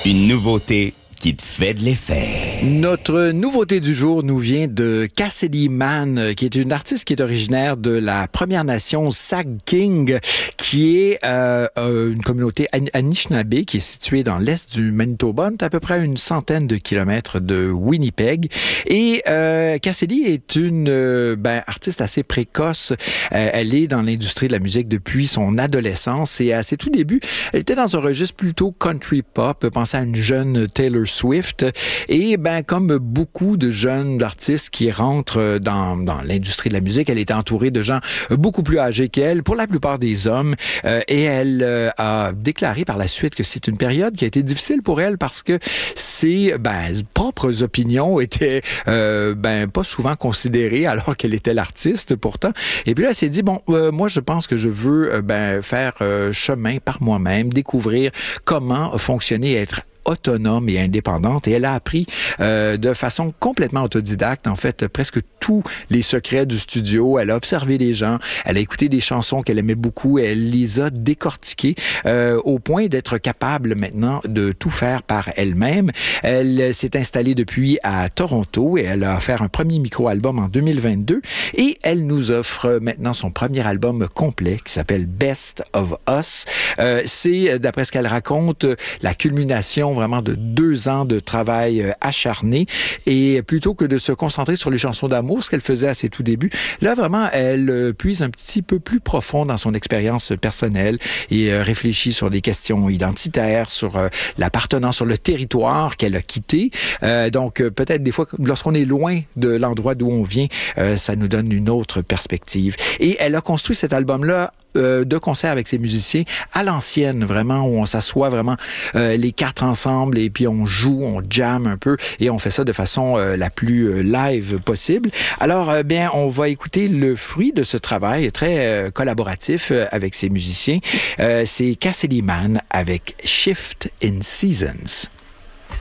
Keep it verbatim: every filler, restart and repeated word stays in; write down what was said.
Une nouveauté qui te fait de l'effet. Notre nouveauté du jour nous vient de Cassidy Mann, qui est une artiste qui est originaire de la Première Nation Sag-King, qui est euh, euh, une communauté Anishinaabe qui est située dans l'est du Manitoba, à peu près une centaine de kilomètres de Winnipeg. Et euh, Cassidy est une euh, ben, artiste assez précoce. Euh, elle est dans l'industrie de la musique depuis son adolescence et à ses tout débuts, elle était dans un registre plutôt country pop. Pensez à une jeune Taylor Swift. Et ben comme beaucoup de jeunes artistes qui rentrent dans, dans l'industrie de la musique, elle était entourée de gens beaucoup plus âgés qu'elle, pour la plupart des hommes. Euh, et elle euh, a déclaré par la suite que c'est une période qui a été difficile pour elle parce que ses ben, propres opinions étaient euh, ben pas souvent considérées alors qu'elle était l'artiste pourtant. Et puis là, elle s'est dit, bon, euh, moi je pense que je veux euh, ben faire euh, chemin par moi-même, découvrir comment fonctionner et être autonome et indépendante, et elle a appris euh, de façon complètement autodidacte, en fait, presque tous les secrets du studio. Elle a observé les gens, elle a écouté des chansons qu'elle aimait beaucoup, et elle les a décortiquées euh, au point d'être capable maintenant de tout faire par elle-même. Elle s'est installée depuis à Toronto et elle a fait un premier micro-album en deux mille vingt-deux et elle nous offre maintenant son premier album complet qui s'appelle Best of Us. Euh, c'est, d'après ce qu'elle raconte, la culmination vraiment de deux ans de travail euh, acharné, et plutôt que de se concentrer sur les chansons d'amour, ce qu'elle faisait à ses tout débuts, là vraiment elle euh, puise un petit peu plus profond dans son expérience personnelle et euh, réfléchit sur des questions identitaires, sur euh, l'appartenance, sur le territoire qu'elle a quitté. Euh, donc euh, peut-être des fois lorsqu'on est loin de l'endroit d'où on vient, euh, ça nous donne une autre perspective. Et elle a construit cet album-là Euh, de concert avec ses musiciens à l'ancienne, vraiment, où on s'assoit vraiment euh, les quatre ensemble et puis on joue, on jam un peu et on fait ça de façon euh, la plus euh, live possible. Alors, euh, bien, on va écouter le fruit de ce travail très euh, collaboratif euh, avec ses musiciens. Euh, c'est Cassidy Mann avec Shift in Seasons.